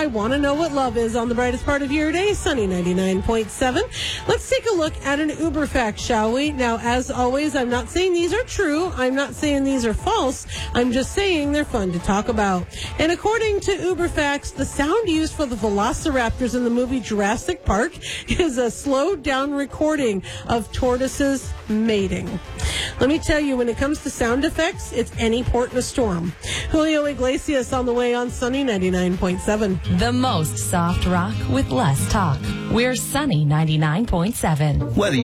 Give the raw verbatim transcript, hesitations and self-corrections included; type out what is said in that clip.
I want to know what love is on the brightest part of your day, Sunny ninety-nine point seven. Let's take a look at an Uber fact, shall we? Now, as always, I'm not saying these are true. I'm not saying these are false. I'm just saying they're fun to talk about. And according to Uber facts, the sound used for the velociraptors in the movie Jurassic Park is a slowed down recording of tortoises mating. Let me tell you, when it comes to sound effects, it's any port in a storm. Julio Iglesias on the way on Sunny ninety-nine point seven. The most soft rock with less talk. We're Sunny ninety-nine point seven. Whether